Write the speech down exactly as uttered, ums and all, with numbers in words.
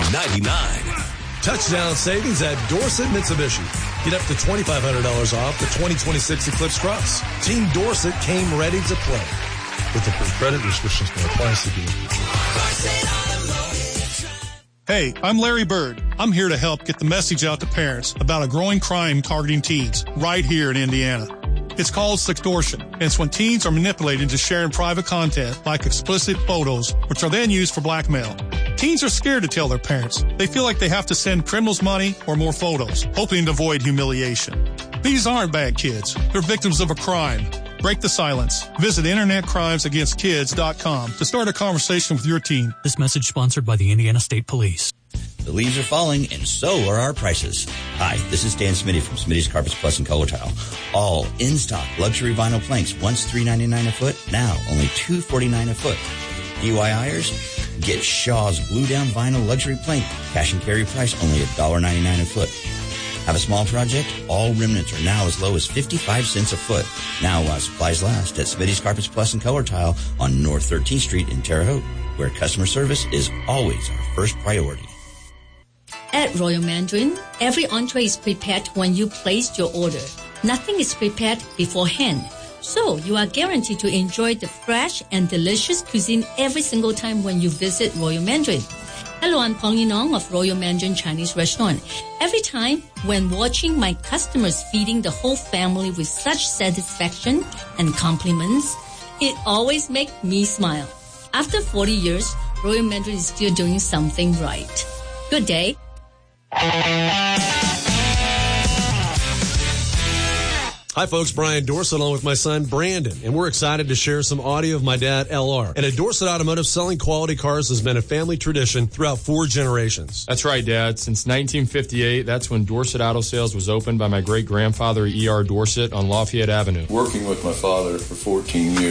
ninety-nine. Touchdown savings at Dorset Mitsubishi. Get up to twenty-five hundred dollars off the twenty twenty-six Eclipse Cross. Team Dorset came ready to play. With the free credit restrictions that apply to you. Hey, I'm Larry Bird. I'm here to help get the message out to parents about a growing crime targeting teens right here in Indiana. It's called sextortion, and it's when teens are manipulated into sharing private content like explicit photos, which are then used for blackmail. Teens are scared to tell their parents. They feel like they have to send criminals money or more photos, hoping to avoid humiliation. These aren't bad kids. They're victims of a crime. Break the silence. Visit internet crimes against kids dot com to start a conversation with your teen. This message sponsored by the Indiana State Police. The leaves are falling, and so are our prices. Hi, this is Dan Smitty from Smitty's Carpets Plus and Color Tile. All in-stock luxury vinyl planks, once three ninety-nine a foot, now only two forty-nine a foot. D I Yers, get Shaw's glue-down vinyl luxury plank, cash and carry price only one ninety-nine a foot. Have a small project? All remnants are now as low as fifty-five cents a foot. Now while supplies last at Smitty's Carpets Plus and Color Tile on North thirteenth Street in Terre Haute, where customer service is always our first priority. At Royal Mandarin, every entree is prepared when you place your order. Nothing is prepared beforehand. So you are guaranteed to enjoy the fresh and delicious cuisine every single time when you visit Royal Mandarin. Hello, I'm Peng Yinong of Royal Mandarin Chinese Restaurant. Every time when watching my customers feeding the whole family with such satisfaction and compliments, it always makes me smile. After forty years, Royal Mandarin is still doing something right. Good day. Hi, folks. Brian Dorset along with my son, Brandon, and we're excited to share some audio of my dad, L R. And at Dorset Automotive, selling quality cars has been a family tradition throughout four generations. That's right, Dad. Since nineteen fifty-eight, that's when Dorset Auto Sales was opened by my great-grandfather, E R Dorset, on Lafayette Avenue. Working with my father for fourteen years.